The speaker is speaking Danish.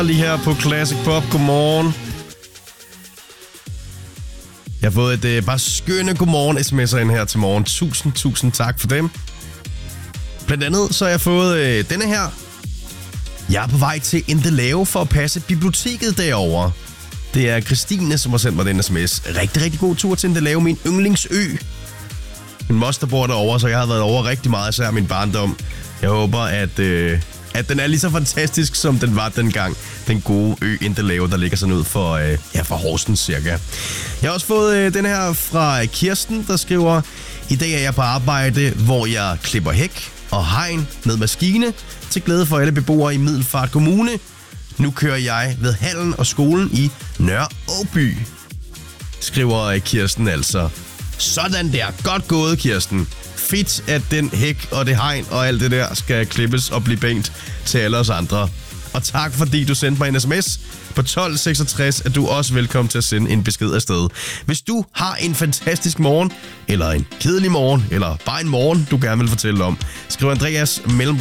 Lige her på Classic Pop. Godmorgen. Jeg har fået et bare skønne godmorgen sms'er ind her til morgen. Tusind tak for dem. Blandt andet så har jeg fået denne her. Jeg er på vej til Endelave for at passe biblioteket derovre. Det er Christine, som har sendt mig den sms. Rigtig god tur til Endelave, min yndlingsø. Min moster bor derovre, så jeg har været over rigtig meget, især min barndom. Jeg håber, at den er lige så fantastisk, som den var dengang. Den gode ø Endelave, der ligger sådan ud for Horsens cirka. Jeg har også fået den her fra Kirsten, der skriver: I dag er jeg på arbejde, hvor jeg klipper hæk og hegn med maskine til glæde for alle beboere i Middelfart Kommune. Nu kører jeg ved hallen og skolen i Nørre Åby, skriver Kirsten altså. Sådan der. Godt gået, Kirsten. Fedt, at den hæk og det hegn og alt det der skal klippes og blive pænt til alle os andre. Og tak, fordi du sendte mig en sms på 1266, at du også velkommen til at sende en besked afsted. Hvis du har en fantastisk morgen, eller en kedelig morgen, eller bare en morgen, du gerne vil fortælle om, skriv Andreas mellemrum